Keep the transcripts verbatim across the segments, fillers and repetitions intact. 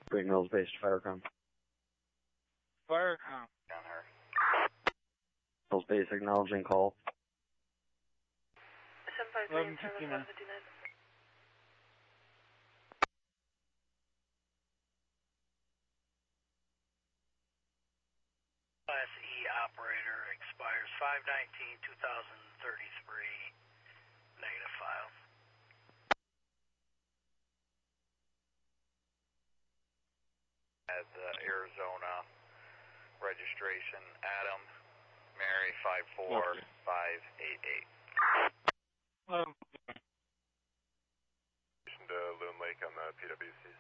Bring Mills Base to Firecom. Firecom. Down her. Mills Base acknowledging call. seven five three and seven five five nine. Class E operator expires five nineteen two thousand thirty-three. Negative file. As uh, Arizona registration, Adam, Mary, five four five eight eight. Um, To Loon Lake on the P W Cs.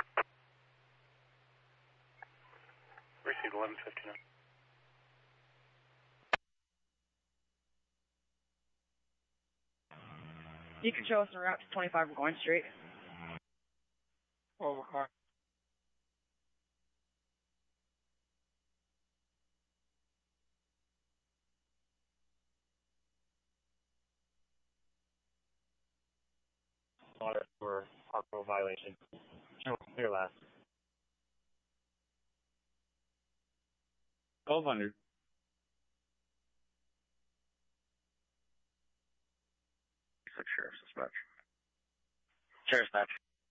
Received eleven fifty-nine. You can show us the route to twenty-five Burgoyne Street. oh, uh, Water for alcohol violation. Show clear last. twelve hundred. Six Sheriff's Dispatch. Sheriff's Dispatch.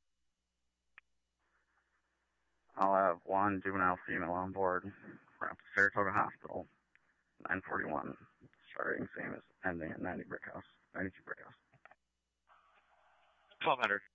I'll have one juvenile female on board. We're at the Saratoga Hospital. nine forty-one. Starting same as ending at ninety Brick House. ninety-two Brick House. twelve hundred.